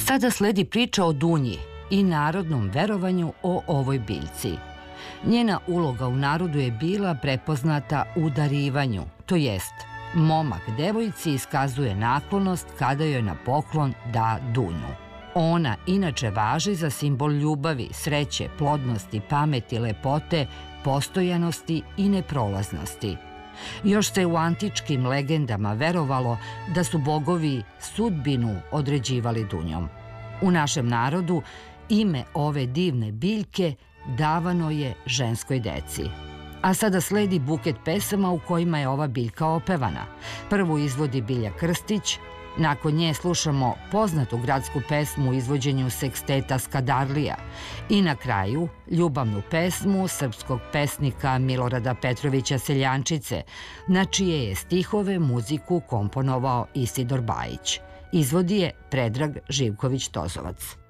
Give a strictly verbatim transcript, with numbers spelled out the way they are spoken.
Sada sledi priča o Dunji i narodnom verovanju o ovoj biljci. Njena uloga u narodu je bila prepoznata u darivanju, to jest momak devojci iskazuje naklonost kada joj na poklon da dunju. Ona inače važi za simbol ljubavi, sreće, plodnosti, pameti, lepote, postojanosti i neprolaznosti. Još se u antičkim legendama verovalo da su bogovi sudbinu određivali dunjom. U našem narodu ime ove divne biljke davano je ženskoj deci. A sada sledi buket pesama u kojima je ova biljka opevana. Prvu izvodi Bilja Krstić, nakon nje slušamo poznatu gradsku pesmu u izvođenju seksteta Skadarlija i na kraju ljubavnu pesmu srpskog pesnika Milorada Petrovića Seljančice, na čije je stihove muziku komponovao Isidor Bajić. Izvodi je Predrag Živković Tozovac.